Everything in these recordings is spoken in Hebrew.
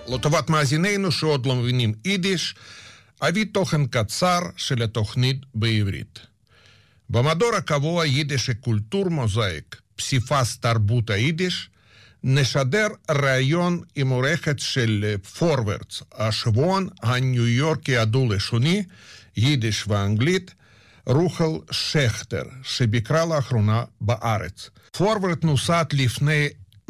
לטובת מאזינינו שעוד לא מבינים יידיש, אביא תוכן קצר של התוכנית בעברית. במדור הקבוע יידיש קולטור מוזאיק, פסיפס תרבות היידיש, נשדר ראיון עם עורכת של פורוורדס, השבועון הניו יורקי הדו-לשוני, יידיש ואנגלית, רוחל שכטר, שביקרה לאחרונה בארץ. פורוורד נוסד לפני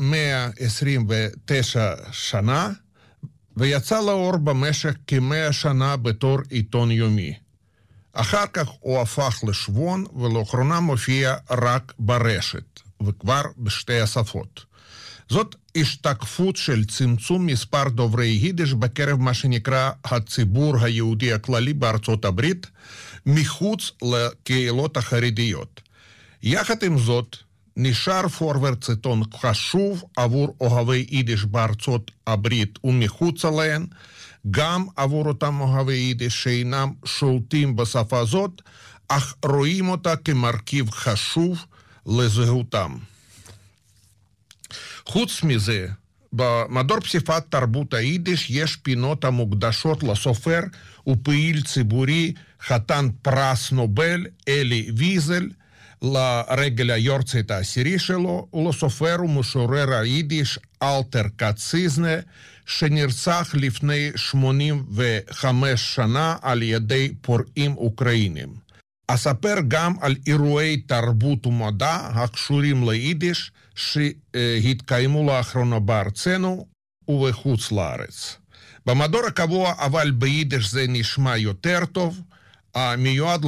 129 שנה, ויצא לאור במשך כ100 שנה בתור עיתון יומי. אחר כך הוא הפך לשבועון, ולאחרונה מופיע רק ברשת, וכבר בשתי השפות. זאת השתקפות של צמצום מספר דוברי יידיש בקרב מה שנקרא הציבור היהודי הכללי בארצות הברית, מחוץ לקהילות החרדיות. יחד עם זאת, נשאר פורוורדס עיתון חשוב עבור אוהבי יידיש בארצות הברית ומחוץ להן, גם עבור אותם אוהבי יידיש שאינם שולטים בשפה זאת, אך רואים אותה כמרכיב חשוב לזהותם. חוץ מזה, במדור פסיפת תרבות היידיש יש פינות המוקדשות לסופר ופעיל ציבורי חתן פרס נובל אלי ויזל, לרגל היורצייט העשירי שלו, ולסופר ומשורר היידיש אלתר קציזנה, שנרצח לפני 85 שנה על ידי פורעים אוקראינים. אספר גם על אירועי תרבות ומדע הקשורים ליידיש שהתקיימו לאחרונה בארצנו ובחוץ לארץ. במדור הקבוע אבל ביידיש זה נשמע יותר טוב, המיועד